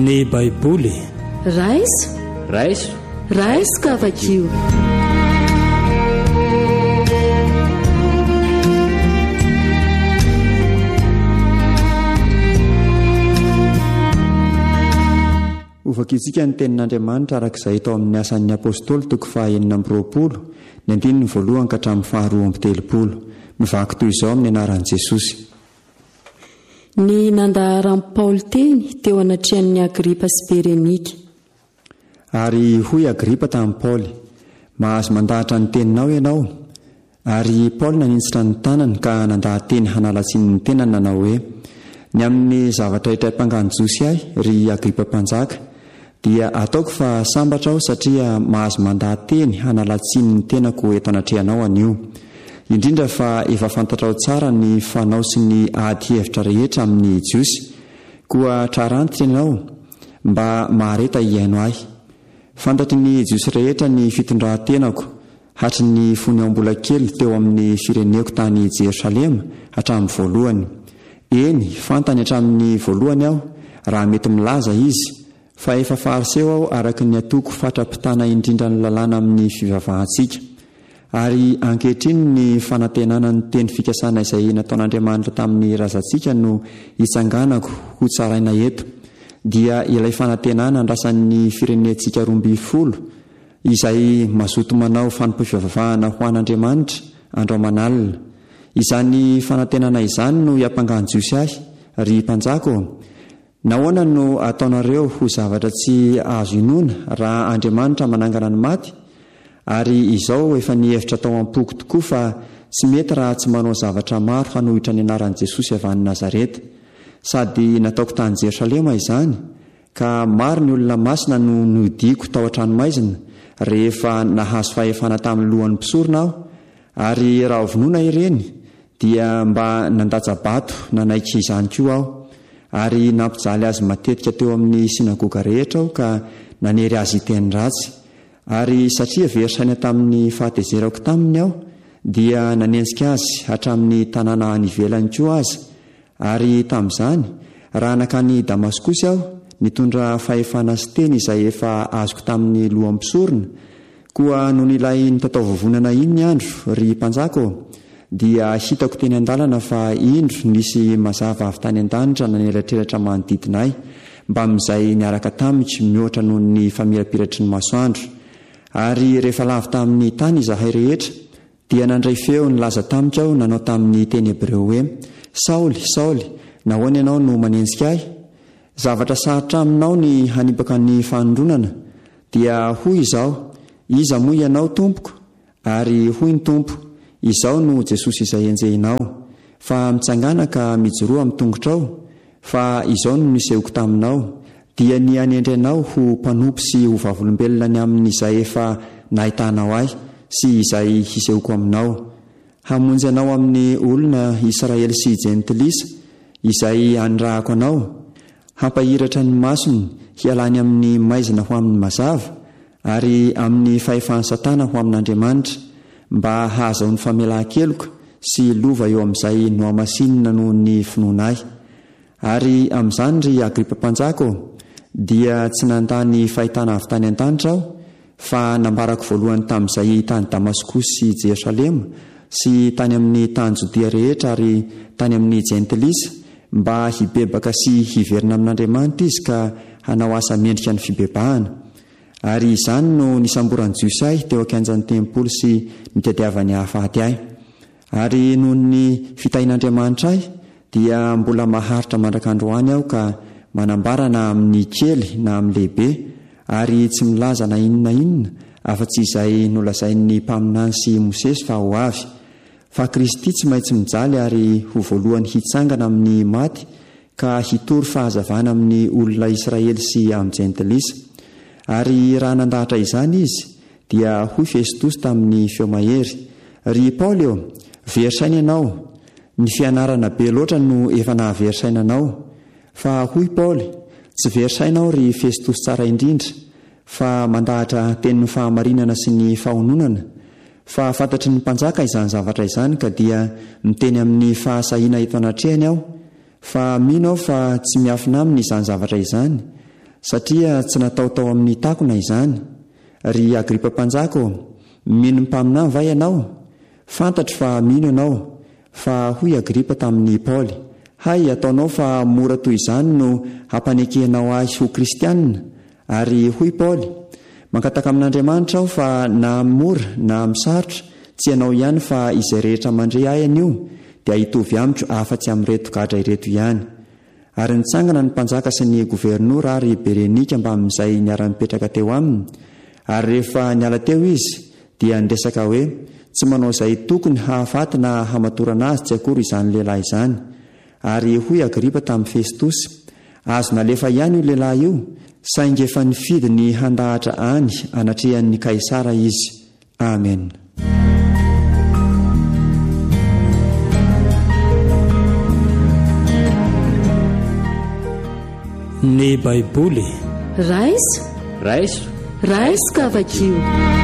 Ny Baiboly raisoka avakio. Ovakitsika ny tenin'Andriamanitra arak'izay tao amin'ny asan'ny apôstôly toko 9:20 ny andininy voalohany ka hatramin'ny 2:30 mivaky toy izao amin'ny anaran'i Jesosy. Ny nandaharan'i Paoly teny teo anatrehan'ny Agripa sy Berenika. Ary hoy Agripa tamin'i Paoly, mahazo mandahatra ny teninao ianao. Ary Paoly nanintsitra ny tanany ka nandahateny hanalatsiny ny tenany nanao hoe, ny amin'ny zavatra hitraim-pangano Josy ahy ry Agripa mpanjaka, dia ataoko fa sambatra aho satria mahazo mandahateny hanalatsiny ny tenako eto anatrehanao anio. Indrindra fa efa fantatrao tsara ny fanao sy ny ady hevitra rehetra amin'ny Jiosy, koa trarantitra ianao mba mahareta hiaino ahy. Fantatry ny Jiosy rehetra ny fitondran-tenako hatry ny fony ao mbola kely teo amin'ny fireneko tany Jerosalema hatramin'ny voalohany. Eny, fantany hatramin'ny voalohany aho raha mety milaza izy, fa efa fariseho aho araka ny atoko fatrapitana indrindra ny lalàna amin'ny fivavahantsika. Ary ankehitriny ny fanantenana ny teny fikasana izay nataon'Andriamanitra tamin'ny razantsika no hitsanganako ho tsaraina eto, dia ilay fanantenana andrasan'ny firenentsika 12 izay mazoto manao fanompoam-pivavahana ho an'Andriamanitra andro aman'alina. Izany fanantenana izany no hiampangano Jiosy ahy ry mpanjako. Nahoana no ataonareo ho zavatra tsy azo inona raha Andriamanitra manangana ny maty? Ary izao efa nihevitra tao am-poko tokoa fa tsy mety raha tsy manao zavatra maro hanohitra ny anaran'i Jesosy avy any Nazareta. Sady nataoko tany Jerosalema izany, ka maro ny olona masina no nodiako tao an-tranomaizina rehefa nahazo fahefana tamin'ny lohan'ny mpisorona aho. Ary raha vonoina ireny dia mba nandatsa-bato nanaiky izany koa aho. Ary nampijaly azy matetika teo amin'ny sinagoga rehetra aho ka nanery azy iteny ratsy. Ary satria verisaina tamin'ny fahatezerako taminy aho, dia nanenjika azy hatramin'ny tanàna anivelany koa azy. Ary tamin'izany raha nakany Damaskosy aho nitondra fahefana sy teny izay efa azoko tamin'ny lohan'ny mpisorona, koa noho ilay nitatao vavonana iny ny andro ry mpanjako, dia hitako teny an-dalana fa indro nisy mazava avy tany an-danitra nanelatrelatra manodidinay mba amin'izay niaraka tamiko mihoatra noho ny famirapiratry ny masoandro. Ary rehefa lavy tamin'ny tany izahay rehetra, dia nandray feo nilaza tamiko aho nanao tamin'ny teny Hebreo hoe, Saoly, Saoly, nahoana ianao no manenjika ahy? Zavatra sarotra aminao ny hanipaka ny fanondronana. Dia hoy izao, iza moa ianao tompoko? Ary hoy ny tompo, izao no Jesosy izay enjehinao. Fa mitsangana ka mijoroa amin'ny tongotrao, fa izao no nisehoko taminao, dia ny anendrenao ho mpanompo sy ho vavolombelona ny amin'izay efa nahitanao ahy sy izay hisehoko aminao. Hamonjy anao amin'ny olona Israely sy Jentilisa izay anrahako anao, hampahiratra ny masony hialany amin'ny maizina ho amin'ny mazava, ary amin'ny fahefan'ny Satana ho amin'Andriamanitra, mba hahazaho ny famelan-keloka sy lova eo amin'izay no amasinina noho ny finoana ahy. Ary amin'izany ry Agripa mpanjako, dia tsy nandany fahitana avy tany an-danitra aho, fa nambarako voalohany tamin'izay tany Damaskosy sy Jerosalema sy tany amin'ny tany Jodia rehetra ary tany amin'ny Jentilisa, mba hibebaka sy hiverina amin'Andriamanitra izy ka hanao asa mendrika ny fibebahana. Ary izany no nisamboran'i Jiosy ahy teo akanjan'ny tempoly sy nitadiavany hahafaty ahy. Ary noho ny fitahin'Andriamanitra ahy, dia mbola maharitra mandrakandroany aho ka manambara na amin'ny kely na amin'ny lehibe, ary tsy milaza na inona inona afa-tsy izay nolazain'ny mpaminany sy Mosesy fa ho avy. Fa Kristy tsy maintsy mijaly ary ho voalohany hitsangana amin'ny maty ka hitory fahazavana amin'ny olona Israely sy amin'ny Jentilisa. Ary raha nandahatra izany izy, dia hoy Fesitosy tamin'ny feo mahery, ry Paoly eo, verisaina ianao, ny fianarana be loatra no efa nahaverisaina anao. Fa hoy Paoly, tsy verisainao ry Fesitosy tsara indrindra, fa mandahatra tenin'ny fahamarinana sy ny fahononana. Fa fantatry ny mpanjaka izany zavatra izany ka dia miteny amin'ny fahasahiana eto anatrehany aho, fa mino aho fa tsy miafina aminy izany zavatra izany, satria tsy nataotao amin'ny takona izany. Ry Agripa mpanjako, mino mpaminany va ianao? Fantatro fa mino ianao. Fa hoy Agripa tamin'ny Paoly, hay ataonao fa mora toy izany no hampanekehnao azy ho kristianina. Ary hoy Paoly, mankataka amin'Andriamanitra aho fa na mora na misarotra tsy ianao ihany fa izay rehetra mandre ahy anio dia hitovy amiko afa-tsy amin'ireto gadra ireto ihany. Ary nitsangana ny mpanjaka sy ny governora ary Berenika mba amin'izay niara-mipetraka teo aminy. Ary rehefa niala teo izy dia niresaka hoe tsy manao izay tokony hahafaty na hamatorana azy tsy akory izany lehilahy izany. Ary hoy Agripa tamin'ny Fesitosy, azo nalefa ihany io lehilahy io, saingy efa nifidy ny handahatra any anatrehan'ny Kaisara izy. Amen. Ny Baiboly raiso raiso raiso kavakio.